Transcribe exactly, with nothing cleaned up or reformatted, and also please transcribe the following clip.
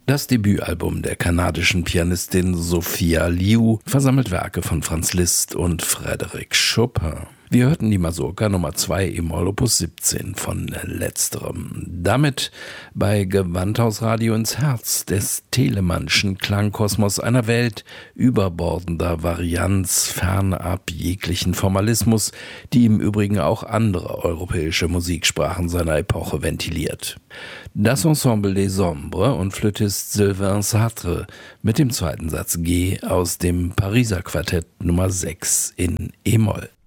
Das Debütalbum der kanadischen Pianistin Sophia Liu versammelt Werke von Franz Liszt und Frédéric Chopin. Wir hörten die Mazurka Nummer zwei e-Moll Opus siebzehn von letzterem. Damit bei Gewandhausradio ins Herz des Telemannschen Klangkosmos, einer Welt überbordender Varianz, fernab jeglichen Formalismus, die im Übrigen auch andere europäische Musiksprachen seiner Epoche ventiliert. Das Ensemble des Ombres und Flötist Sylvain Sartre mit dem zweiten Satz G aus dem Pariser Quartett Nummer sechs in e-Moll.